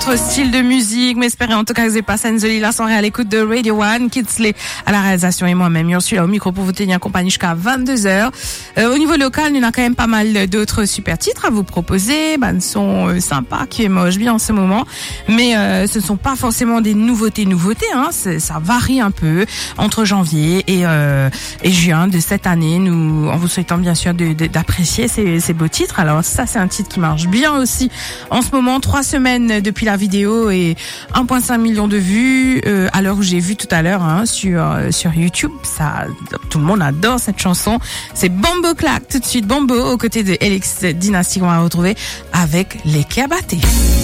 autre style de musique, mais espérez en tout cas que vous avez passé une jolie soirée à l'écoute de Radio One, Kidsley à la réalisation et moi-même, je suis là au micro pour vous tenir compagnie jusqu'à 22h. Au niveau local, il y en a quand même pas mal d'autres super titres à vous proposer, ils sont sympas, qui émogent bien en ce moment, mais ce ne sont pas forcément des nouveautés, hein, ça varie un peu entre janvier et juin de cette année, nous en vous souhaitant bien sûr d'apprécier ces beaux titres. Alors ça, c'est un titre qui marche bien aussi en ce moment, 3 semaines depuis la vidéo et 1,5 million de vues à l'heure où j'ai vu tout à l'heure sur YouTube. Ça, tout le monde adore cette chanson. C'est Bombo Claque tout de suite, Bombo aux côtés de Elix Dynasty qu'on va retrouver avec les Kiabaté.